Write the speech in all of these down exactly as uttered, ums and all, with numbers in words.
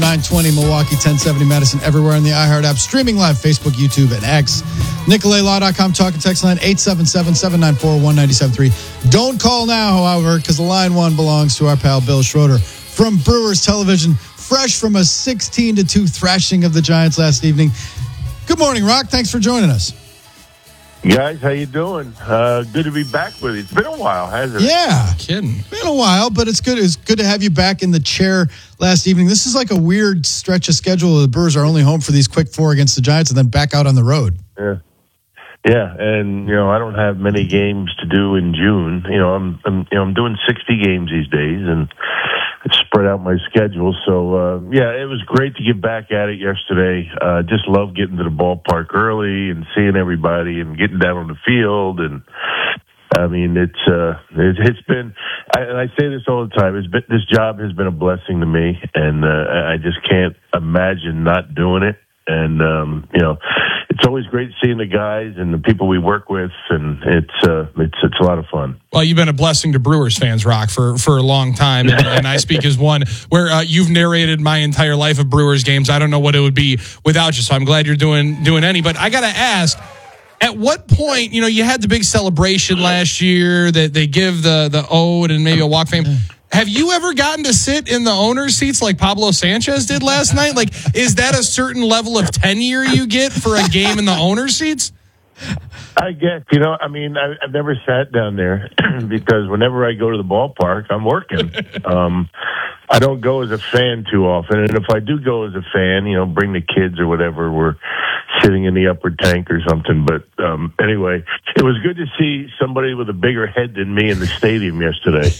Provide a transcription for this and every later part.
nine twenty Milwaukee, ten seventy Madison, everywhere in the iHeart app, streaming live, Facebook, YouTube, and X. Nicolay Law dot com, talk and text line eight seven seven, seven nine four, one nine seven three. Don't call now, however, because the line one belongs to our pal Bill Schroeder from Brewers Television, fresh from a sixteen to two thrashing of the Giants last evening. Good morning, Rock. Thanks for joining us. Guys, how you doing? Uh, good to be back with you. It's been a while, hasn't it? Yeah. Kidding. Been a while, but it's good. It's good to have you back in the chair last evening. This is like a weird stretch of schedule. The Brewers are only home for these quick four against the Giants and then back out on the road. Yeah. Yeah, and you know, I don't have many games to do in June. You know, I'm, I'm you know, I'm doing sixty games these days, and it's spread out my schedule. So uh, yeah, it was great to get back at it yesterday. Uh, just love getting to the ballpark early and seeing everybody and getting down on the field. And I mean, it's uh, it, it's been. I, and I say this all the time. It's been, this job has been a blessing to me, and uh, I just can't imagine not doing it. And um, you know, it's always great seeing the guys and the people we work with, and it's uh, it's it's a lot of fun. Well, you've been a blessing to Brewers fans, Rock, for, for a long time, and, and I speak as one where uh, you've narrated my entire life of Brewers games. I don't know what it would be without you, so I'm glad you're doing doing any. But I got to ask, at what point, you know, you had the big celebration last year that they give the the ode and maybe a walk of fame. Have you ever gotten to sit in the owner's seats like Pablo Sanchez did last night? Like, is that a certain level of tenure you get for a game in the owner's seats? I guess, you know, I mean, I, I've never sat down there because whenever I go to the ballpark, I'm working. Um, I don't go as a fan too often. And if I do go as a fan, you know, bring the kids or whatever, we're sitting in the upper tank or something. But um, anyway, it was good to see somebody with a bigger head than me in the stadium yesterday.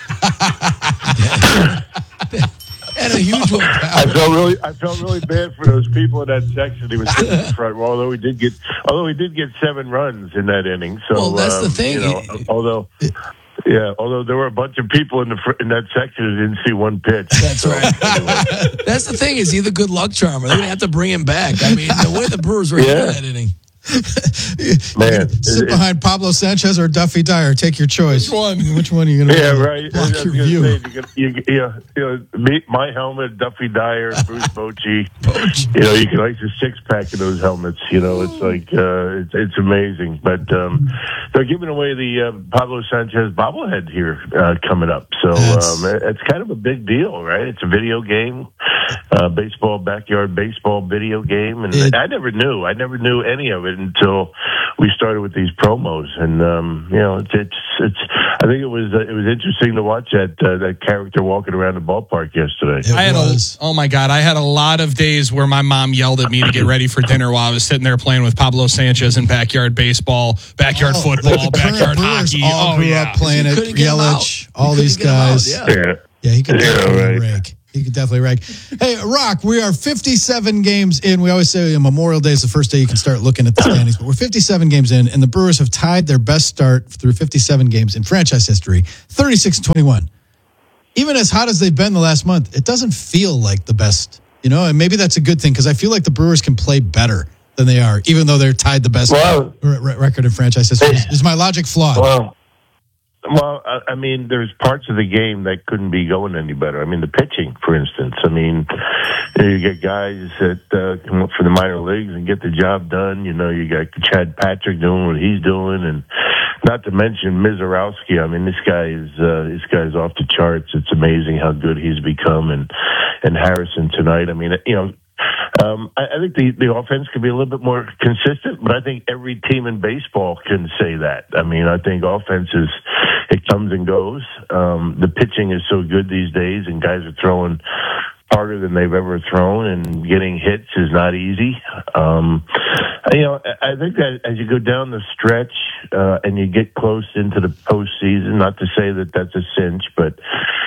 And a huge one. I felt really, I felt really bad for those people in that section. He was sitting in front. Well, although we did get, although we did get seven runs in that inning. So, well, that's um, the thing. You know, although, yeah, although there were a bunch of people in the fr- in that section who didn't see one pitch. That's so, right. Anyway. That's the thing. Is he the good luck charmer? They're gonna have to bring him back. I mean, the way the Brewers were Yeah. in that inning. Man, sit it, behind Pablo Sanchez or Duffy Dyer. Take your choice. Which one? Which one are you going to? Yeah, right. Block I was your gonna view. say, you, can, you, you, you know, me, my helmet, Duffy Dyer, Bruce Bochy. You know, you can like the six pack of those helmets. You know, it's like uh, it's it's amazing. But um, they're giving away the uh, Pablo Sanchez bobblehead here uh, coming up, so um, it's kind of a big deal, right? It's a video game, uh, baseball, backyard baseball video game, and It, I never knew. I never knew any of it until we started with these promos, and um, you know, it's, it's it's. I think it was uh, it was interesting to watch that uh, that character walking around the ballpark yesterday. It I had was. a, oh my God, I had a lot of days where my mom yelled at me to get ready for dinner while I was sitting there playing with Pablo Sanchez in backyard baseball, backyard Oh, football, the current backyard Brewers hockey. all Oh grew yeah. up playing You it. couldn't get 'em Yelich, out. all You these couldn't get 'em out, guys. yeah. Yeah. Yeah, he could Yeah, definitely right. rake. He could definitely rake. Hey, Rock, we are fifty-seven games in. We always say Memorial Day is the first day you can start looking at the standings, but we're fifty-seven games in, and the Brewers have tied their best start through fifty-seven games in franchise history, thirty-six and twenty-one. Even as hot as they've been the last month, it doesn't feel like the best, you know, and maybe that's a good thing because I feel like the Brewers can play better than they are, even though they're tied the best Well, r- r- record in franchise history. Is, is my logic flawed? Well, well, I, I mean, there's parts of the game that couldn't be going any better. I mean, the pitching, for instance. I mean, you, know, you get guys that uh, come up from the minor leagues and get the job done. You know, you got Chad Patrick doing what he's doing, and not to mention Mizorowski. I mean, this guy is uh, this guy's off the charts. It's amazing how good he's become, and and Harrison tonight. I mean, you know. Um, I, I think the, the offense could be a little bit more consistent, but I think every team in baseball can say that. I mean, I think offense is, it comes and goes. Um, the pitching is so good these days, and guys are throwing harder than they've ever thrown, and getting hits is not easy. Um, you know, I think that as you go down the stretch uh, and you get close into the postseason, not to say that that's a cinch, but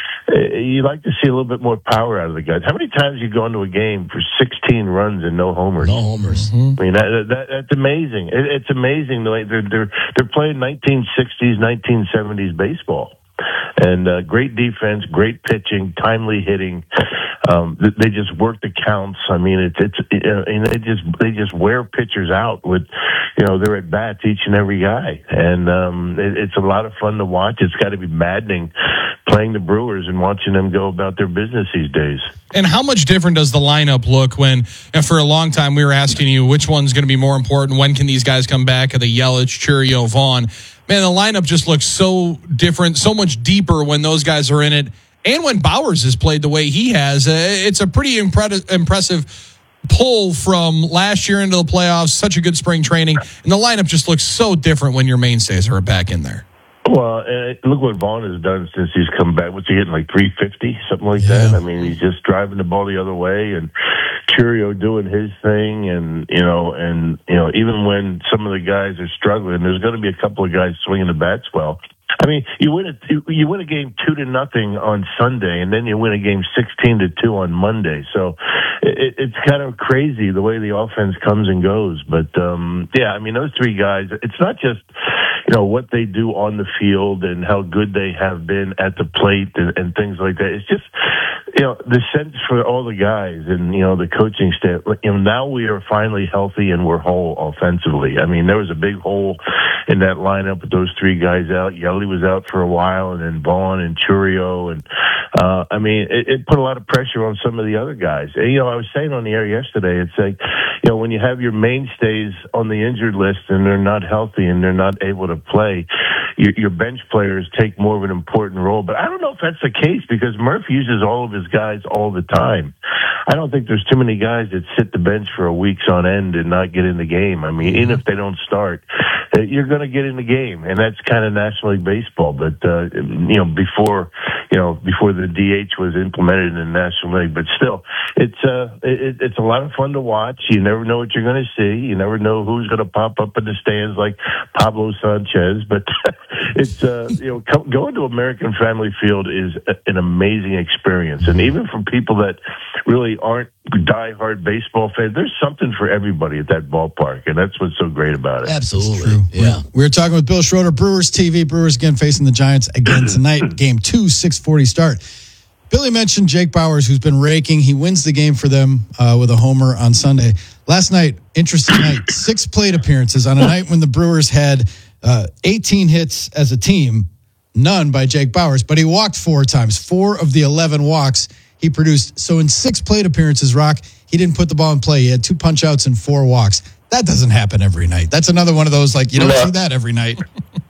you like to see a little bit more power out of the guys. How many times you go into a game for sixteen runs and no homers? No homers. Mm-hmm. I mean, that, that, that's amazing. It, it's amazing the way they're they're they're playing nineteen sixties, nineteen seventies baseball. And uh, great defense, great pitching, timely hitting. Um, they just work the counts. I mean, it's it's uh, and they just they just wear pitchers out with, you know, they're at bats each and every guy, and um, it, it's a lot of fun to watch. It's got to be maddening playing the Brewers and watching them go about their business these days. And how much different does the lineup look when, and for a long time, we were asking you which one's going to be more important? When can these guys come back? Are they Yelich, Chourio, Vaughn? Man, the lineup just looks so different, so much deeper when those guys are in it. And when Bowers has played the way he has, uh, it's a pretty impre- impressive pull from last year into the playoffs, such a good spring training. And the lineup just looks so different when your mainstays are back in there. Well, uh, look what Vaughn has done since he's come back. What's he getting, like three fifty, something like Yeah. that? I mean, he's just driving the ball the other way, and Chourio doing his thing, and, you know, and, you know, even when some of the guys are struggling, there's going to be a couple of guys swinging the bats well. I mean, you win a you win a game two to nothing on Sunday, and then you win a game sixteen to two on Monday. So it, it's kind of crazy the way the offense comes and goes. But um, yeah, I mean, those three guys. It's not just, you know, what they do on the field and how good they have been at the plate and, and things like that. It's just, you know, the sense for all the guys and, you know, the coaching staff. You know, now we are finally healthy and we're whole offensively. I mean, there was a big hole in that lineup with those three guys out. Yelly was out for a while, and then Vaughn and Chourio. And, uh, I mean, it, it put a lot of pressure on some of the other guys. And, you know, I was saying on the air yesterday, it's like, you know, when you have your mainstays on the injured list and they're not healthy and they're not able to play, your, your bench players take more of an important role. But I don't know if that's the case, because Murph uses all of his guys all the time. I don't think there's too many guys that sit the bench for weeks on end and not get in the game. I mean, even if they don't start, you're going to get in the game, and that's kind of National League Baseball. But uh, you know, before you know, before the D H was implemented in the National League, but still, it's uh, it, it's a lot of fun to watch. You never know what you're going to see. You never know who's going to pop up in the stands like Pablo Sanchez. But it's uh, you know, come, going to American Family Field is a, an amazing experience, and even for people that really aren't diehard baseball fans, there's something for everybody at that ballpark, and that's what's so great about it. Absolutely. Yeah. We were talking with Bill Schroeder, Brewers T V. Brewers again facing the Giants again tonight. Game two, six forty start. Billy mentioned Jake Bowers, who's been raking. He wins the game for them uh, with a homer on Sunday. Last night, interesting night, six plate appearances on a night when the Brewers had uh, eighteen hits as a team, none by Jake Bowers, but he walked four times. Four of the eleven walks he produced. So in six plate appearances, Rock, he didn't put the ball in play. He had two punch outs and four walks. That doesn't happen every night. That's another one of those, like, you don't No. see that every night.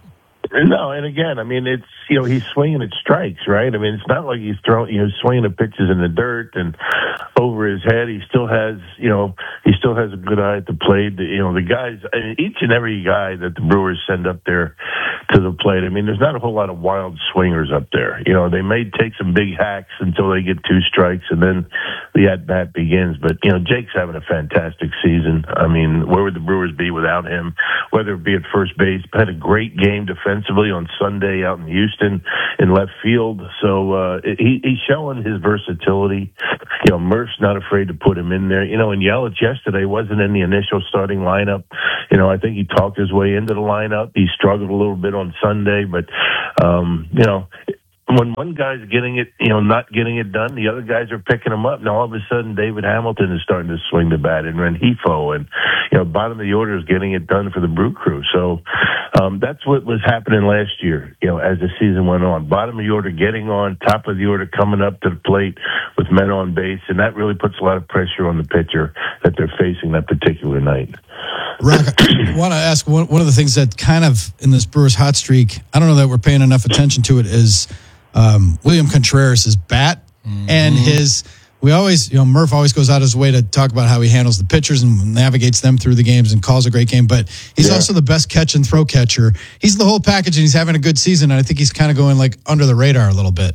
No, and again, I mean, it's, you know, he's swinging at strikes, right? I mean, it's not like he's throwing, you know, swinging at pitches in the dirt and over his head. He still has, you know, he still has a good eye at the plate. The, you know, the guys, I mean, each and every guy that the Brewers send up there to the plate, I mean, there's not a whole lot of wild swingers up there. You know, they may take some big hacks until they get two strikes, and then the at-bat begins. But, you know, Jake's having a fantastic season. I mean, where would the Brewers be without him? Whether it be at first base, had a great game defensively on Sunday out in Houston in left field. So uh, he, he's showing his versatility. You know, Murph's not afraid to put him in there. You know, and Yelich yesterday wasn't in the initial starting lineup. You know, I think he talked his way into the lineup. He struggled a little bit on Sunday, but, um, you know, when one guy's getting it, you know, not getting it done, the other guys are picking him up. Now, all of a sudden, David Hamilton is starting to swing the bat, and Rengifo, and, you know, bottom of the order is getting it done for the Brew Crew. So um, that's what was happening last year, you know, as the season went on. Bottom of the order getting on, top of the order coming up to the plate with men on base, and that really puts a lot of pressure on the pitcher that they're facing that particular night. Rock, I want to ask one, one of the things that kind of in this Brewers hot streak, I don't know that we're paying enough attention to it, is um, William Contreras' bat mm-hmm. and his. We always, you know, Murph always goes out his way to talk about how he handles the pitchers and navigates them through the games and calls a great game. But he's yeah. also the best catch and throw catcher. He's the whole package, and he's having a good season. And I think he's kind of going like under the radar a little bit.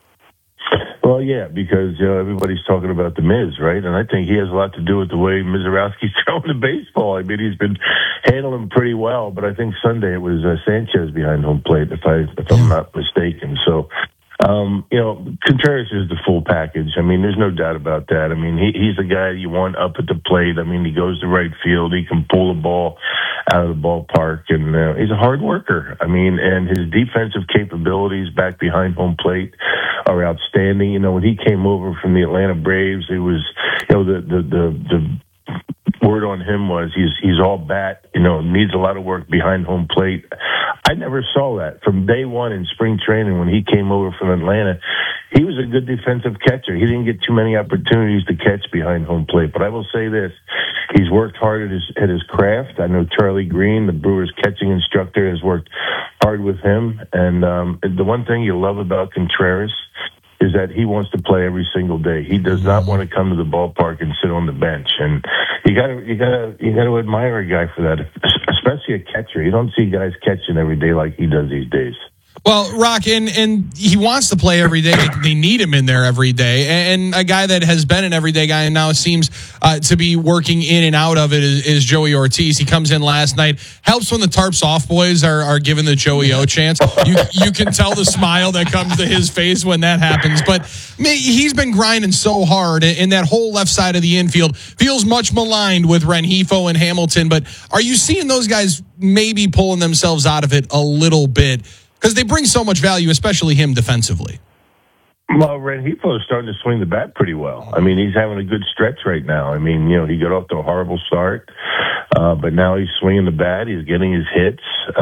Well, yeah, because uh, everybody's talking about the Miz, right? And I think he has a lot to do with the way Mizorowski's throwing the baseball. I mean, he's been handling pretty well, but I think Sunday it was uh, Sanchez behind home plate, if I if I'm not mistaken. So, um, you know, Contreras is the full package. I mean, there's no doubt about that. I mean, he, he's the guy you want up at the plate. I mean, he goes to right field. He can pull the ball out of the ballpark, and uh, he's a hard worker. I mean, and his defensive capabilities back behind home plate are outstanding. You know, when he came over from the Atlanta Braves, it was, you know, the the the, the word on him was he's he's all bat, you know, needs a lot of work behind home plate. I never saw that from day one in spring training when he came over from Atlanta. He was a good defensive catcher. He didn't get too many opportunities to catch behind home plate. But I will say this, he's worked hard at his at his craft. I know Charlie Green, the Brewers catching instructor, has worked hard with him. And um, the one thing you love about Contreras is that he wants to play every single day. He does not want to come to the ballpark and sit on the bench. And you gotta, you gotta, you gotta admire a guy for that, especially a catcher. You don't see guys catching every day like he does these days. Well, Rock, and, and he wants to play every day. They need him in there every day. And a guy that has been an everyday guy and now seems uh, to be working in and out of it is, is Joey Ortiz. He comes in last night, helps when the Tarps off boys are, are giving the Joey O chance. You, you can tell the smile that comes to his face when that happens. But I mean, he's been grinding so hard, and that whole left side of the infield feels much maligned with Rengifo and Hamilton. But are you seeing those guys maybe pulling themselves out of it a little bit? Because they bring so much value, especially him defensively. Well, Rengifo is starting to swing the bat pretty well. I mean, he's having a good stretch right now. I mean, you know, he got off to a horrible start, uh, but now he's swinging the bat. He's getting his hits,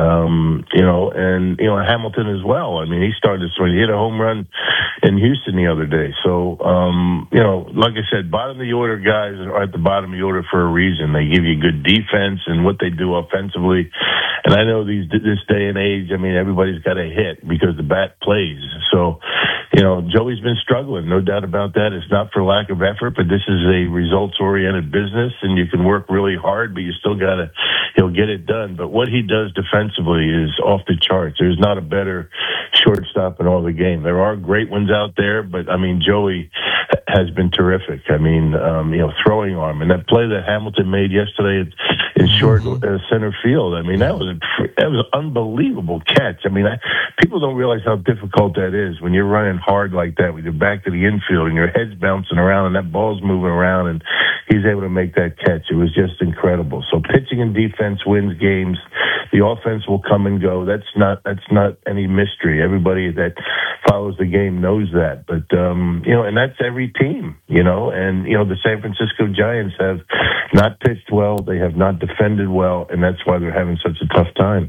um, you know, and, you know, Hamilton as well. I mean, he's starting to swing. He hit a home run in Houston the other day. So, um, you know, like I said, bottom of the order guys are at the bottom of the order for a reason. They give you good defense and what they do offensively. And I know these this day and age, I mean, everybody's got a hit because the bat plays. So, you know, Joey's been struggling, no doubt about that. It's not for lack of effort, but this is a results-oriented business, and you can work really hard, but you still got to, he'll get it done. But what he does defensively is off the charts. There's not a better shortstop in all the game. There are great ones out there, but, I mean, Joey has been terrific. I mean, um, you know, throwing arm. And that play that Hamilton made yesterday in short uh, center field, I mean, that was a, that was an unbelievable catch. I mean, I, people don't realize how difficult that is when you're running hard like that with your back to the infield and your head's bouncing around and that ball's moving around and he's able to make that catch. It was just incredible. So pitching and defense wins games. The offense will come and go. That's not that's not any mystery. Everybody that follows the game knows that. But um, you know, and that's every team, you know, and you know, the San Francisco Giants have not pitched well, they have not defended well, and that's why they're having such a tough time.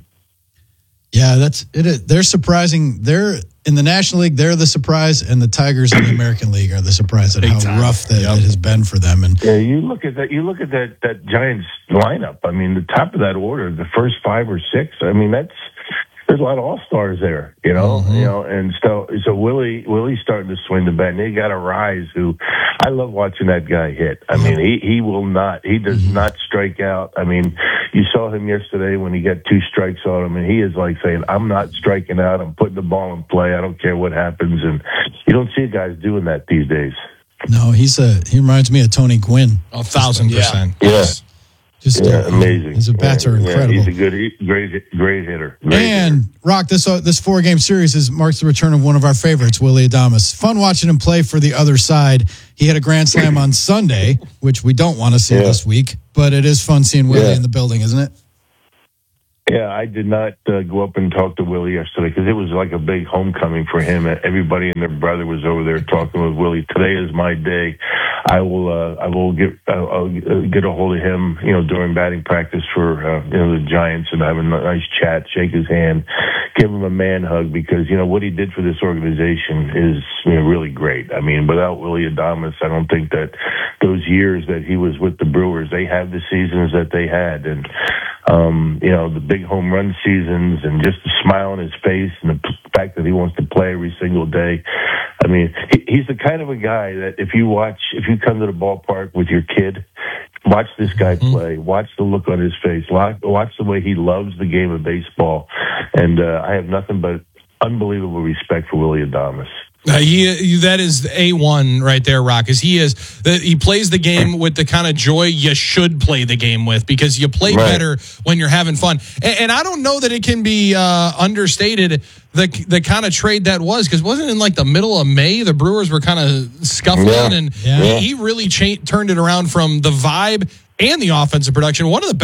Yeah, that's it. They're surprising. They're in the National League. They're the surprise, and the Tigers in the American League are the surprise at Big how time. rough that Yep. it has been for them. And Yeah, you look at that. You look at that that Giants lineup. I mean, the top of that order, the first five or six. I mean, that's there's a lot of all stars there. You know, Mm-hmm. you know, and so so Willie Willie's starting to swing the bat. And they got a Rise who I love watching that guy hit. I mean, he he will not. He does Mm-hmm. not strike out. I mean, you saw him yesterday when he got two strikes on him, and he is like saying, "I'm not striking out. I'm putting the ball in play. I don't care what happens." And you don't see guys doing that these days. no, he's a he reminds me of Tony Gwynn. A thousand Yeah. percent. Yeah. Just Yeah, uh, amazing. His bats yeah, are yeah, incredible. he's a good, great, great hitter. Great And hitter. Rock, this uh, this four game series is marks the return of one of our favorites, Willie Adames. Fun watching him play for the other side. He had a grand slam on Sunday, which we don't want to see Yeah. this week, but it is fun seeing Willie Yeah. in the building, isn't it? Yeah, I did not uh, go up and talk to Willie yesterday because it was like a big homecoming for him. Everybody and their brother was over there talking with Willie. Today is my day. I will, uh, I will get, uh, I'll get a hold of him, you know, during batting practice for, uh, you know, the Giants and have a nice chat, shake his hand, give him a man hug because, you know, what he did for this organization is, you know, really great. I mean, without Willie Adames, I don't think that those years that he was with the Brewers, they had the seasons that they had. And, um, you know, the big home run seasons and just the smile on his face and the fact that he wants to play every single day. I mean, he, he's the kind of a guy that if you watch, if you come to the ballpark with your kid, watch this guy Mm-hmm. play, watch the look on his face, watch, watch the way he loves the game of baseball. And uh, I have nothing but unbelievable respect for Willie Adames. Uh, he that is A one right there, Rock. Is he is that he plays the game with the kind of joy you should play the game with because you play Right. better when you're having fun. And, and I don't know that it can be uh, understated the the kind of trade that was because wasn't in like the middle of May the Brewers were kind of scuffling Yeah. and Yeah. he, he really cha- turned it around from the vibe and the offensive production. One of the better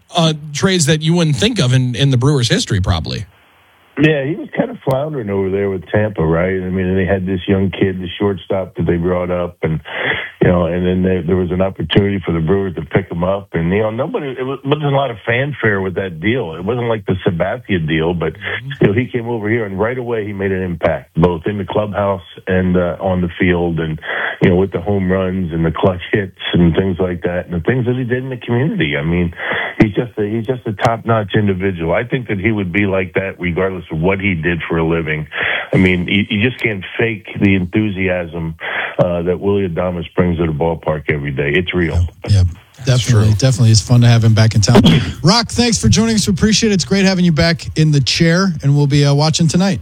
uh, trades that you wouldn't think of in, in the Brewers' history, probably. Yeah, he was kind of floundering over there with Tampa, right? I mean, they had this young kid, the shortstop that they brought up, and you know, and then they, there was an opportunity for the Brewers to pick him up, and you know, nobody, it was, wasn't a lot of fanfare with that deal. It wasn't like the Sabathia deal, but you know, he came over here and right away he made an impact, both in the clubhouse and uh, on the field, and you know, with the home runs and the clutch hits and things like that, and the things that he did in the community. I mean, he's just a, he's just a top-notch individual. I think that he would be like that regardless of what he did for a living. I mean, you, you just can't fake the enthusiasm uh, that Willy Adames brings to the ballpark every day. It's real. Yeah, definitely. Definitely. It's fun to have him back in town. Rock, thanks for joining us. We appreciate it. It's great having you back in the chair, and we'll be uh, watching tonight.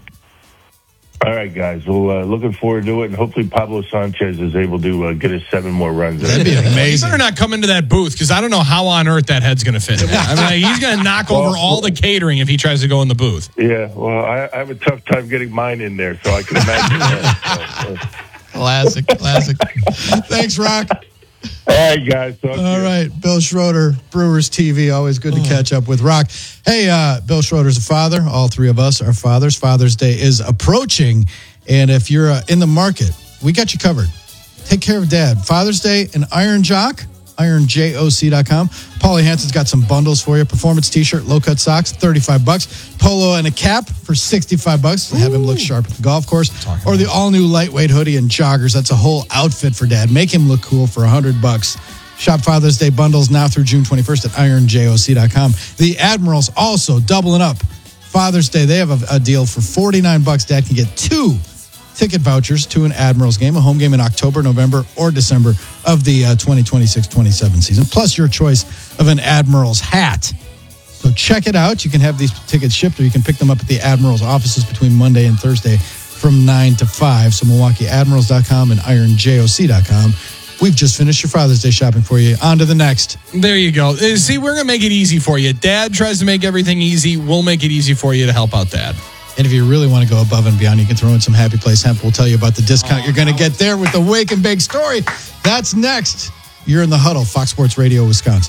All right, guys. Well, uh, looking forward to it, and hopefully Pablo Sanchez is able to uh, get us seven more runs. That'd be amazing. You better not come into that booth, because I don't know how on earth that head's going to fit. I mean, he's going to knock well, over all the catering if he tries to go in the booth. Yeah, well, I, I have a tough time getting mine in there, so I can imagine that. So, uh, Classic, classic. Thanks, Rock. All right, guys. Talk All right, Bill Schroeder, Brewers T V. Always good to catch up with Rock. Hey, uh, Bill Schroeder's a father. All three of us are fathers. Father's Day is approaching, and if you're uh, in the market, we got you covered. Take care of Dad. Father's Day, an Iron Jock, iron joc dot com. Paulie Hanson's got some bundles for you. Performance T-shirt, low-cut socks, thirty-five bucks. Polo and a cap for sixty-five bucks. To have him look sharp at the golf course. Or the all-new lightweight hoodie and joggers. That's a whole outfit for Dad. Make him look cool for one hundred bucks. Shop Father's Day bundles now through June twenty-first at iron joc dot com. The Admirals also doubling up. Father's Day, they have a, a deal for forty-nine bucks. Dad can get two ticket vouchers to an Admirals game, a home game in October, November, or December of the uh, twenty twenty-six twenty-seven season, plus your choice of an Admirals hat. So check it out. You can have these tickets shipped, or you can pick them up at the Admirals offices between Monday and Thursday from nine to five. So Milwaukee Admirals dot com and iron joc dot com. We've just finished your Father's Day shopping for you. On to the next. There you go. Uh, See, we're going to make it easy for you. Dad tries to make everything easy. We'll make it easy for you to help out Dad. And if you really want to go above and beyond, you can throw in some Happy Place hemp. We'll tell you about the discount you're going to get there with the Wake and Bake story. That's next. You're in the huddle, Fox Sports Radio, Wisconsin.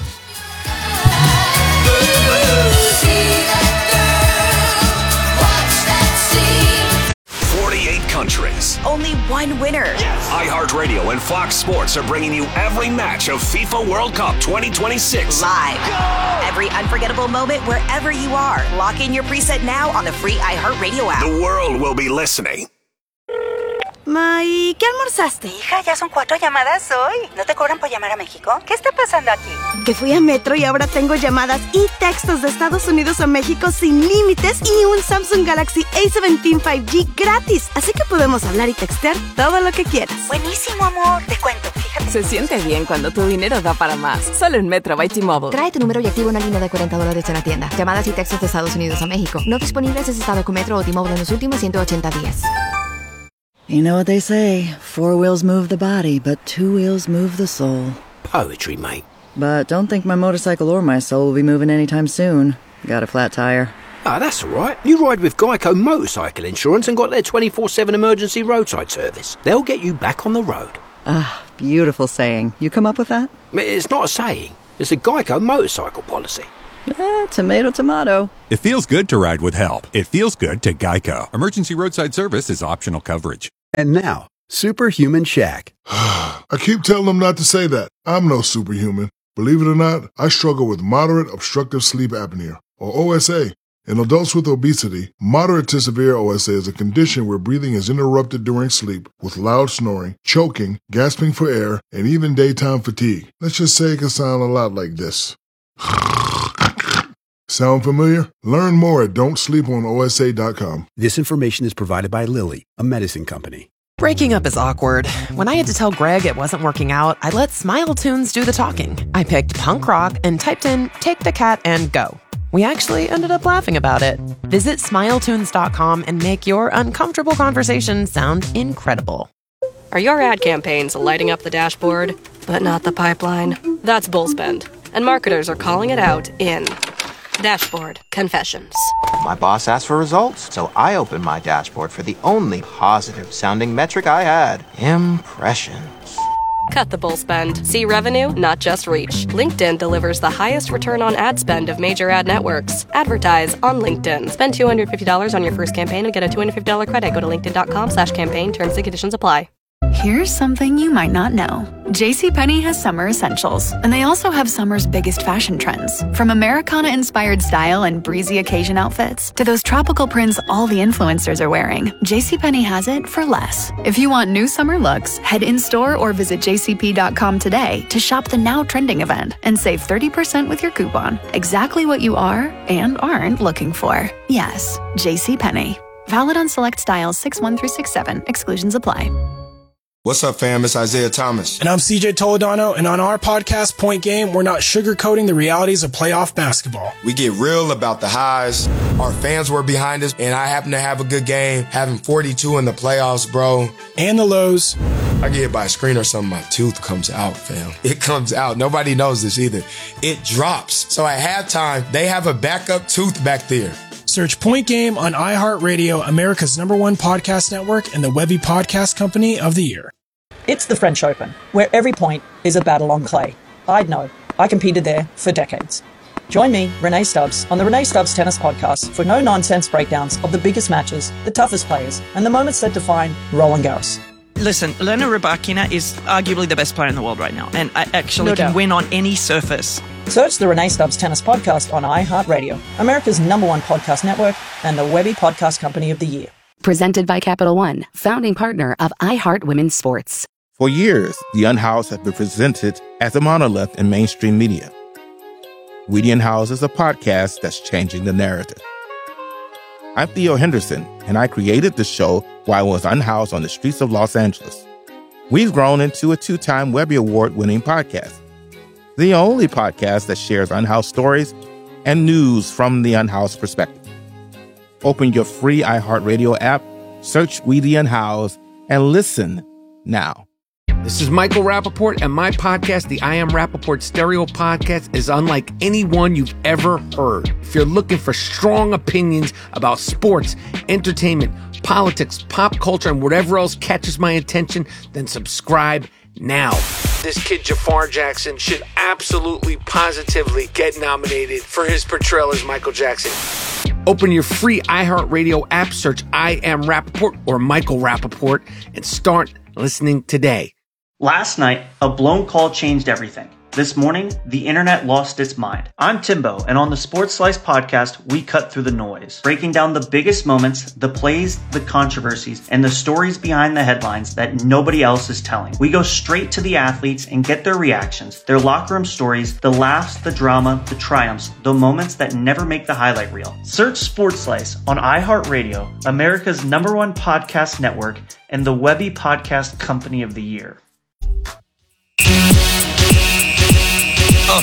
forty-eight countries. Only one winner. Yes. iHeartRadio and Fox Sports are bringing you every match of FIFA World Cup twenty twenty-six. Live. Go! Every unforgettable moment wherever you are. Lock in your preset now on the free iHeartRadio app. The world will be listening. Ma, ¿y qué almorzaste? Hija, ya son cuatro llamadas hoy. ¿No te cobran por llamar a México? ¿Qué está pasando aquí? Que fui a Metro y ahora tengo llamadas y textos de Estados Unidos a México sin límites y un Samsung Galaxy A diecisiete cinco G gratis. Así que podemos hablar y textear todo lo que quieras. Buenísimo, amor. Te cuento, fíjate. Se siente bien cuando tu dinero da para más. Solo en Metro by T-Mobile. Trae tu número y activa una línea de cuarenta dólares en la tienda. Llamadas y textos de Estados Unidos a México. No disponibles si estado con Metro o T-Mobile en los últimos ciento ochenta días. You know what they say, four wheels move the body, but two wheels move the soul. Poetry, mate. But don't think my motorcycle or my soul will be moving anytime soon. Got a flat tire. Ah, that's all right. You ride with Geico Motorcycle Insurance and got their twenty-four seven emergency roadside service. They'll get you back on the road. Ah, beautiful saying. You come up with that? It's not a saying. It's a Geico motorcycle policy. Eh, tomato, tomato. It feels good to ride with help. It feels good to Geico. Emergency roadside service is optional coverage. And now, Superhuman Shaq. I keep telling them not to say that. I'm no superhuman. Believe it or not, I struggle with moderate obstructive sleep apnea, or O S A. In adults with obesity, moderate to severe O S A is a condition where breathing is interrupted during sleep with loud snoring, choking, gasping for air, and even daytime fatigue. Let's just say it can sound a lot like this. Sound familiar? Learn more at don't sleep on O S A dot com. This information is provided by Lilly, a medicine company. Breaking up is awkward. When I had to tell Greg it wasn't working out, I let Smile Tunes do the talking. I picked punk rock and typed in Take the Cat and Go. We actually ended up laughing about it. Visit smile tunes dot com and make your uncomfortable conversation sound incredible. Are your ad campaigns lighting up the dashboard, but not the pipeline? That's Bullspend, and marketers are calling it out in Dashboard Confessions. My boss asked for results, so I opened my dashboard for the only positive-sounding metric I had, impressions. Cut the bull spend. See revenue, not just reach. LinkedIn delivers the highest return on ad spend of major ad networks. Advertise on LinkedIn. Spend two hundred fifty dollars on your first campaign and get a two hundred fifty dollars credit. Go to linkedin.com slash campaign. Terms and conditions apply. Here's something you might not know. JCPenney has summer essentials, and they also have summer's biggest fashion trends. From Americana-inspired style and breezy occasion outfits to those tropical prints all the influencers are wearing, JCPenney has it for less. If you want new summer looks, head in-store or visit j c p dot com today to shop the now trending event and save thirty percent with your coupon. Exactly what you are and aren't looking for. Yes, JCPenney. Valid on select styles six one through six seven. Exclusions apply. What's up, fam? It's Isaiah Thomas. And I'm C J Toledano, and on our podcast, Point Game, we're not sugarcoating the realities of playoff basketball. We get real about the highs. Our fans were behind us, and I happen to have a good game, having forty-two in the playoffs, bro. And the lows. I get hit by a screen or something, my tooth comes out, fam. It comes out. Nobody knows this either. It drops. So at halftime, they have a backup tooth back there. Search Point Game on iHeartRadio, America's number one podcast network, and the Webby Podcast Company of the Year. It's the French Open, where every point is a battle on clay. I'd know. I competed there for decades. Join me, Renee Stubbs, on the Renee Stubbs Tennis Podcast for no-nonsense breakdowns of the biggest matches, the toughest players, and the moments that define Roland Garros. Listen, Elena Rybakina is arguably the best player in the world right now, and I actually No can doubt. win on any surface. Search the Renee Stubbs Tennis Podcast on iHeartRadio, America's number one podcast network, and the Webby Podcast Company of the Year. Presented by Capital One, founding partner of iHeart Women's Sports. For years, The Unhoused has been presented as a monolith in mainstream media. We The Unhoused is a podcast that's changing the narrative. I'm Theo Henderson, and I created the show while I was unhoused on the streets of Los Angeles. We've grown into a two-time Webby Award-winning podcast, the only podcast that shares unhoused stories and news from the unhoused perspective. Open your free iHeartRadio app, search We The Unhoused, and listen now. This is Michael Rappaport, and my podcast, the I Am Rappaport Stereo Podcast, is unlike any one you've ever heard. If you're looking for strong opinions about sports, entertainment, politics, pop culture, and whatever else catches my attention, then subscribe now. This kid, Jafar Jackson, should absolutely, positively get nominated for his portrayal as Michael Jackson. Open your free iHeartRadio app, search I Am Rappaport or Michael Rappaport, and start listening today. Last night, a blown call changed everything. This morning, the internet lost its mind. I'm Timbo, and on the Sports Slice podcast, we cut through the noise, breaking down the biggest moments, the plays, the controversies, and the stories behind the headlines that nobody else is telling. We go straight to the athletes and get their reactions, their locker room stories, the laughs, the drama, the triumphs, the moments that never make the highlight reel. Search Sports Slice on iHeartRadio, America's number one podcast network, and the Webby Podcast Company of the Year. Oh.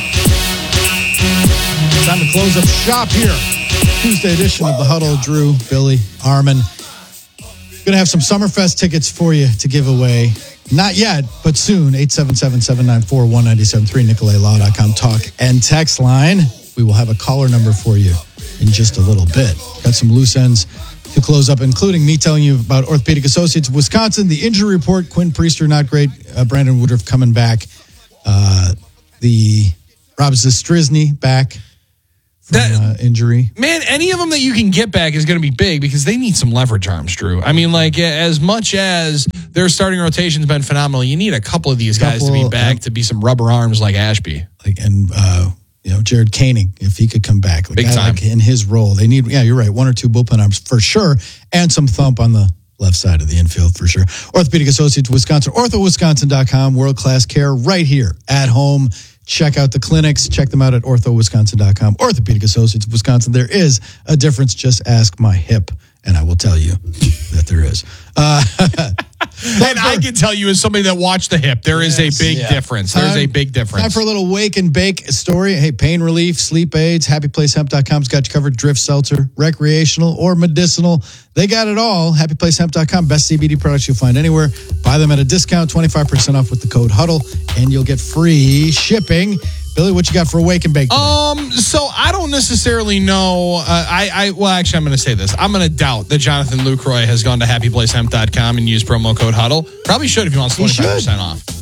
Time to close up shop here. Tuesday edition of the Huddle. Drew, Billy, Armin. Gonna have some Summerfest tickets for you to give away. Not yet, but soon. eight seven seven, seven nine four, one nine seven three, Nicolay Law dot com talk and text line. We will have a caller number for you in just a little bit. Got some loose ends to close up, including me telling you about Orthopedic Associates of Wisconsin, the injury report, Quinn Priester not great, uh, Brandon Woodruff coming back, uh, the Rob Zastryzny back from that, uh, injury. Man, any of them that you can get back is going to be big because they need some leverage arms, Drew. I mean, like, as much as their starting rotation's been phenomenal, you need a couple of these couple, guys to be back uh, to be some rubber arms like Ashby. Like, and, uh, you know, Jared Koenig, if he could come back. Like, big time. Like in his role. They need, yeah, you're right, one or two bullpen arms for sure, and some thump on the left side of the infield for sure. Orthopedic Associates of Wisconsin, ortho wisconsin dot com, world-class care right here at home. Check out the clinics. Check them out at ortho wisconsin dot com. Orthopedic Associates of Wisconsin. There is a difference. Just ask my hip, and I will tell you that there is. Uh, and I can tell you as somebody that watched the hip, there is yes, a big yeah. difference. There's time, a big difference. Time for a little wake and bake story. Hey, pain relief, sleep aids, happy place hemp dot com's got you covered. Drift seltzer, recreational or medicinal. They got it all. happy place hemp dot com. Best C B D products you'll find anywhere. Buy them at a discount, twenty-five percent off with the code HUDDLE, and you'll get free shipping. Billy, what you got for a wake and bake today? Um, so I don't necessarily know. Uh, I, I, well, actually, I'm going to say this. I'm going to doubt that Jonathan Lucroy has gone to happy place hemp dot com and used promo code HUDDLE. Probably should if he wants twenty-five percent off.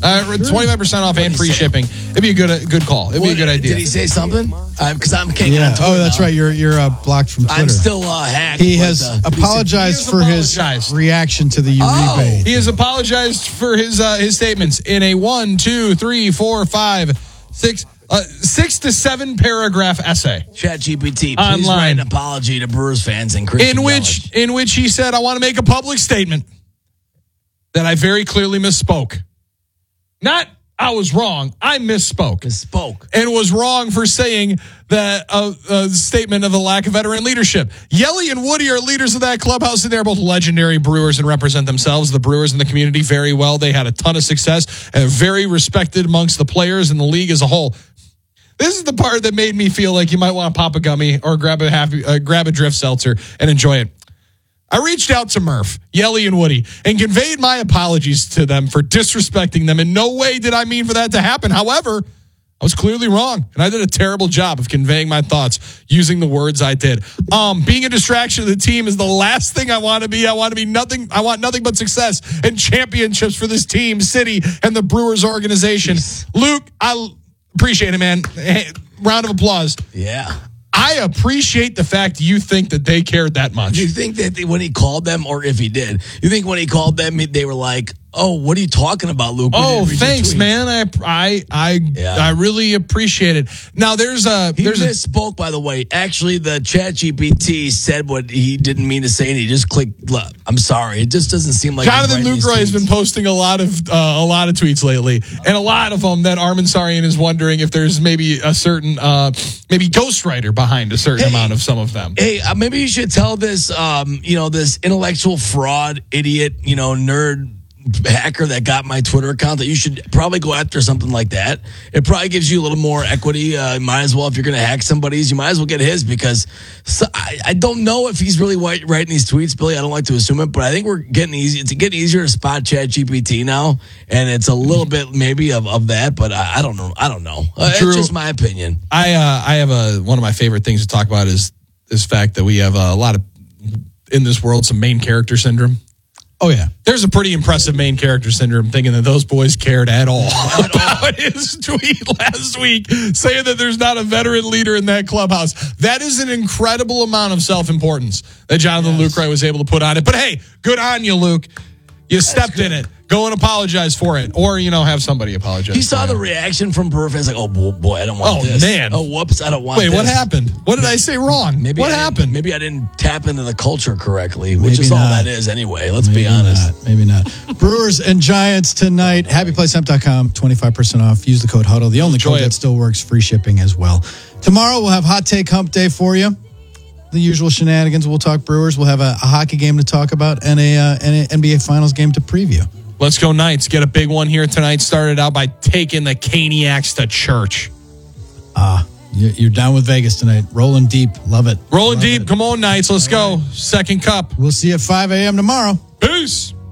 Uh, twenty-five percent off and free shipping. It'd be a good, a good call. It'd What, be a good idea. Did he say something? Because I'm king. Yeah. Oh, that's right. You're you're uh, blocked from Twitter. I'm still uh, hacked. He but, has uh, apologized he for has his apologized. reaction to the Uribe. Oh. He has apologized for his uh, his statements in a one, two, three, four, five, six, uh, six to seven paragraph essay. ChatGPT, please Online. write an apology to Brewers fans and Christian in which Yelich. in which he said, I want to make a public statement that I very clearly misspoke. Not I was wrong. I misspoke. Misspoke. And was wrong for saying that a, a statement of a lack of veteran leadership. Yelly and Woody are leaders of that clubhouse, and they're both legendary Brewers and represent themselves, the Brewers in the community, very well. They had a ton of success and are very respected amongst the players and the league as a whole. This is the part that made me feel like you might want to pop a gummy or grab a happy, uh, grab a Drift Seltzer and enjoy it. I reached out to Murph, Yelly, and Woody and conveyed my apologies to them for disrespecting them. In no way did I mean for that to happen. However, I was clearly wrong, and I did a terrible job of conveying my thoughts using the words I did. Um, being a distraction to the team is the last thing I want to be. I want to be nothing. I want nothing but success and championships for this team, city, and the Brewers organization. Luke, I appreciate it, man. Hey, round of applause. Yeah. I appreciate the fact you think that they cared that much. Do you think that they, when he called them, or if he did, you think when he called them, they were like, oh, what are you talking about, Luke? Oh, thanks, man. I I I, Yeah. I really appreciate it. Now, there's a He there's a, misspoke, by the way. Actually, the ChatGPT said what he didn't mean to say, and he just clicked. "Look, I'm sorry." It just doesn't seem like Jonathan he's writing these Lucroy has tweets. been posting a lot of uh, a lot of tweets lately, and a lot of them that Armin Sarian is wondering if there's maybe a certain uh, maybe ghostwriter behind a certain Hey. amount of some of them. Hey, uh, maybe you should tell this, um, you know, this intellectual fraud, idiot, you know, nerd hacker that got my Twitter account that you should probably go after something like that. It probably gives you a little more equity. Uh, might as well, if you're going to hack somebody's, you might as well get his because so, I, I don't know if he's really white, writing these tweets, Billy. I don't like to assume it, but I think we're getting easy. It's getting easier to spot ChatGPT now, and it's a little bit maybe of, of that, but I, I don't know. I don't know. Uh, Drew, it's just my opinion. I uh, I have a one of my favorite things to talk about is this fact that we have a lot of in this world some main character syndrome. Oh, yeah. There's a pretty impressive main character syndrome thinking that those boys cared at all about his tweet last week saying that there's not a veteran leader in that clubhouse. That is an incredible amount of self-importance that Jonathan yes. Lucroy was able to put on it. But hey, good on you, Luke. You That's stepped good. in it. Go and apologize for it. Or, you know, have somebody apologize. He saw it. the reaction from Burr fans like, oh, boy, I don't want oh, this. Oh, man. Oh, whoops, I don't want Wait, this. what happened? What did I say wrong? Maybe what I happened? Maybe I didn't tap into the culture correctly, which Maybe is all not. that is anyway. Let's Maybe be honest. Not. Maybe not. Brewers and Giants tonight. happy place hemp dot com, twenty-five percent off. Use the code HUDDLE. The only Enjoy code it. that still works. Free shipping as well. Tomorrow we'll have Hot Take Hump Day for you. The usual shenanigans. We'll talk Brewers. We'll have a, a hockey game to talk about and a, uh, and a N B A Finals game to preview. Let's go Knights. Get a big one here tonight. Started out by taking the Caniacs to church. Ah, uh, you're down with Vegas tonight. Rolling deep. Love it. Rolling Love deep. it. Come on, Knights. Let's All go. right. Second cup. We'll see you at five a.m. tomorrow. Peace.